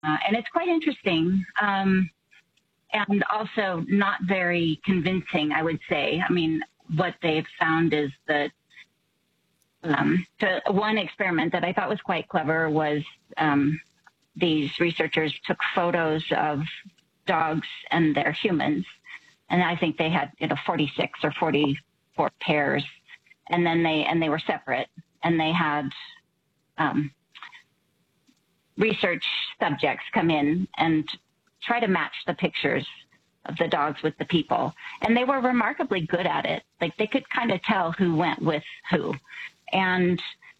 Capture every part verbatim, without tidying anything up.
Uh, and it's quite interesting. Um, and also not very convincing, I would say. I mean, what they've found is that um, to, one experiment that I thought was quite clever was um, these researchers took photos of dogs and their humans. And I think they had, you know, forty-six or forty-four pairs. And then they, and they were separate. And they had um, research subjects come in and try to match the pictures of the dogs with the people. And they were remarkably good at it. Like, they could kind of tell who went with who. And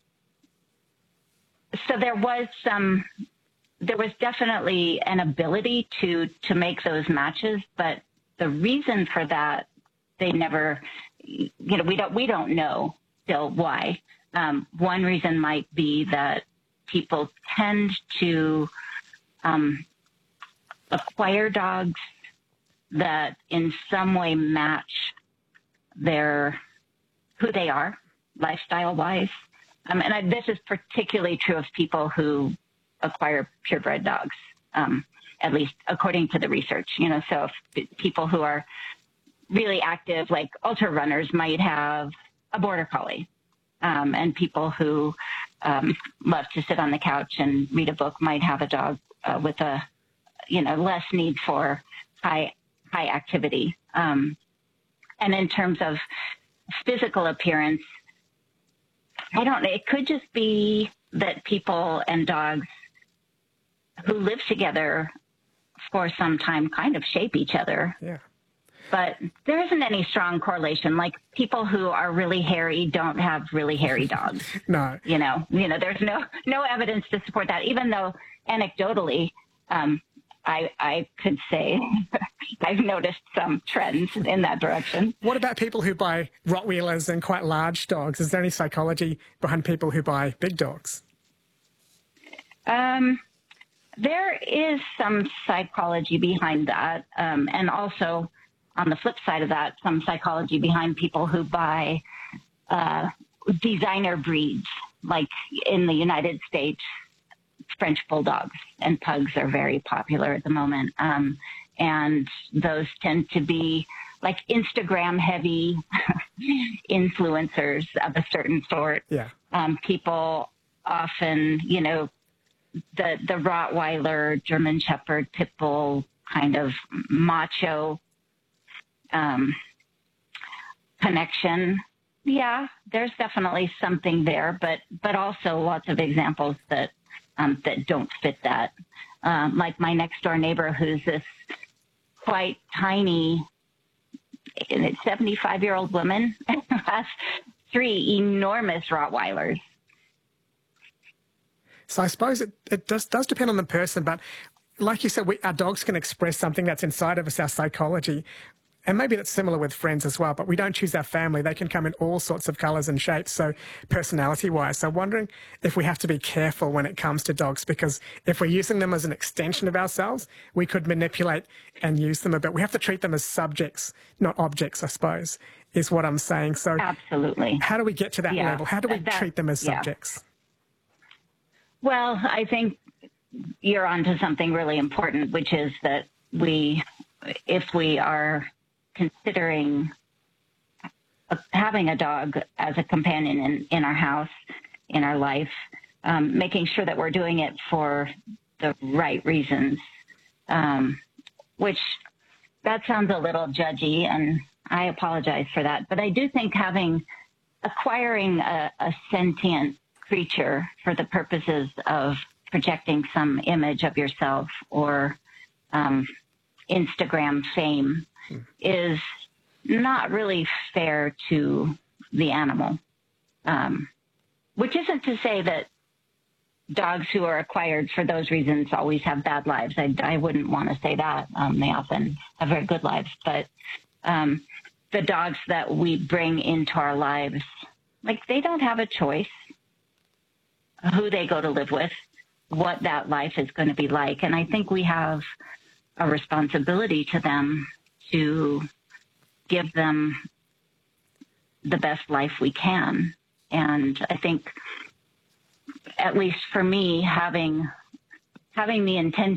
so there was some, there was definitely an ability to, to make those matches, but the reason for that, they never, you know, we don't, we don't know still why. Um, one reason might be that people tend to um, acquire dogs that in some way match their, who they are, lifestyle-wise. Um, and I, this is particularly true of people who acquire purebred dogs, um, at least according to the research. You know, so if people who are really active, like ultra runners, might have a border collie. Um, and people who um, love to sit on the couch and read a book might have a dog uh, with a, you know, less need for high high activity. Um, and in terms of physical appearance, I don't know. It could just be that people and dogs who live together for some time kind of shape each other. Yeah. But there isn't any strong correlation. Like, people who are really hairy don't have really hairy dogs. No. You know, you know, there's no no evidence to support that, even though anecdotally, um, I I could say I've noticed some trends in that direction. What about people who buy Rottweilers and quite large dogs? Is there any psychology behind people who buy big dogs? Um, there is some psychology behind that, um, and also, on the flip side of that, some psychology behind people who buy uh, designer breeds, like in the United States, French bulldogs and pugs are very popular at the moment. Um, and those tend to be like Instagram heavy influencers of a certain sort. Yeah. Um, people often, you know, the, the Rottweiler, German Shepherd, Pit Bull kind of macho Um, connection. Yeah, there's definitely something there, but but also lots of examples that um, that don't fit that. Um, like my next door neighbor, who's this quite tiny, seventy-five year old woman, has three enormous Rottweilers. So I suppose it, it does, does depend on the person, but like you said, we, our dogs can express something that's inside of us, our psychology. And maybe that's similar with friends as well, but we don't choose our family. They can come in all sorts of colours and shapes, so personality-wise. So wondering if we have to be careful when it comes to dogs, because if we're using them as an extension of ourselves, we could manipulate and use them a bit. We have to treat them as subjects, not objects, I suppose, is what I'm saying. So absolutely. How do we get to that yeah, level? How do we that, treat them as yeah. subjects? Well, I think you're onto something really important, which is that we, if we are considering having a dog as a companion in, in our house, in our life, um, making sure that we're doing it for the right reasons, um, which that sounds a little judgy, and I apologize for that. But I do think having, acquiring a, a sentient creature for the purposes of projecting some image of yourself or um, Instagram fame is not really fair to the animal, um, which isn't to say that dogs who are acquired for those reasons always have bad lives. I, I wouldn't want to say that. Um, they often have very good lives. But um, the dogs that we bring into our lives, like, they don't have a choice who they go to live with, what that life is going to be like. And I think we have a responsibility to them to give them the best life we can. And I think, at least for me, having having the intention